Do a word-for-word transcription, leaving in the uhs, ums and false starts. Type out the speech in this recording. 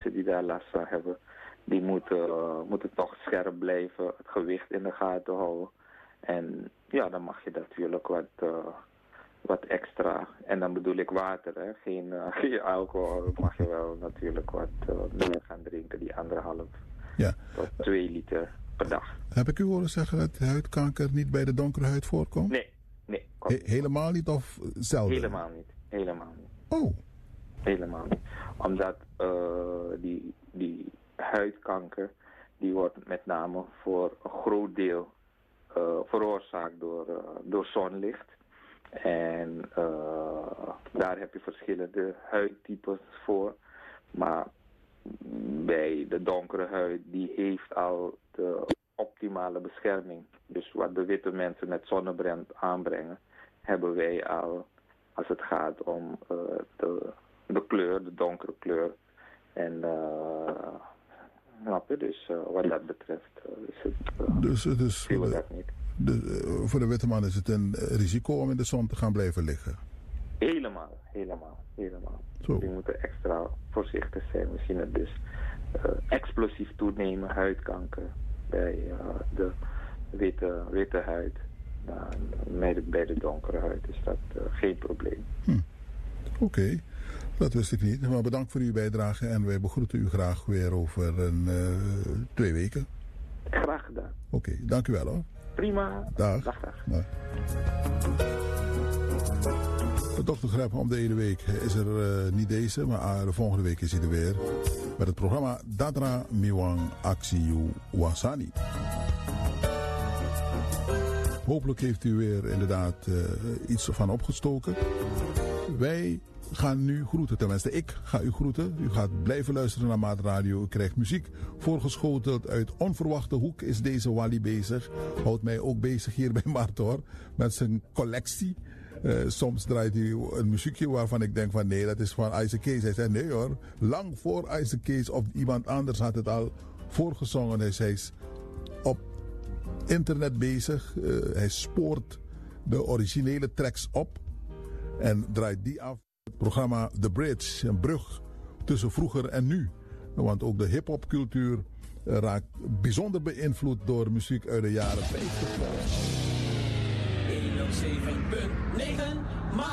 mensen die daar last van hebben, die moeten, uh, moeten toch scherp blijven, het gewicht in de gaten houden. En ja, dan mag je natuurlijk wat, uh, wat extra, en dan bedoel ik water, hè? Geen, uh, geen alcohol, mag je wel natuurlijk wat uh, meer gaan drinken, die anderhalf ja. tot twee liter per dag. Heb ik u horen zeggen dat huidkanker niet bij de donkere huid voorkomt? Nee, nee. He- helemaal niet of zelden? Helemaal niet, helemaal niet. Oh. Helemaal niet. Omdat uh, die, die huidkanker, die wordt met name voor een groot deel uh, veroorzaakt door, uh, door zonlicht. En uh, daar heb je verschillende huidtypes voor. Maar bij de donkere huid, die heeft al de optimale bescherming. Dus wat de witte mensen met zonnebrand aanbrengen, hebben wij al als het gaat om uh, de, de kleur, de donkere kleur. En uh, snap je, dus uh, wat dat betreft uh, is het uh, dus, dus voor de, dat niet. De, uh, voor de witte man is het een risico om in de zon te gaan blijven liggen? Helemaal, helemaal, helemaal. Zo. Die moeten extra voorzichtig zijn. We zien het dus uh, explosief toenemen, huidkanker bij uh, de witte, witte huid. Uh, bij, de, bij de donkere huid is dat uh, geen probleem. Hm. Oké, okay. Dat wist ik niet. Maar bedankt voor uw bijdrage en wij begroeten u graag weer over een, uh, twee weken. Graag gedaan. Oké, okay, dank u wel hoor. Prima. Dag. Dag, dag. Dag. dokter Grep, om de ene week is er uh, niet deze, maar de volgende week is hij er weer. Met het programma Dadra Miwang Aksiyu Wasani. Hopelijk heeft u weer inderdaad uh, iets van opgestoken. Wij gaan nu groeten, tenminste ik ga u groeten. U gaat blijven luisteren naar Maatradio. U krijgt muziek voorgeschoteld uit onverwachte hoek is deze Wally bezig. Houdt mij ook bezig hier bij Martor met zijn collectie. Uh, soms draait hij een muziekje waarvan ik denk van nee, dat is van Isaac Kees. Hij zei nee hoor, lang voor Isaac Kees of iemand anders had het al voorgezongen. Dus hij is op internet bezig. Uh, hij spoort de originele tracks op en draait die af. Het programma The Bridge, een brug tussen vroeger en nu. Want ook de hip-hop cultuur uh, raakt bijzonder beïnvloed door muziek uit de jaren vijftig. honderdzeven punt negen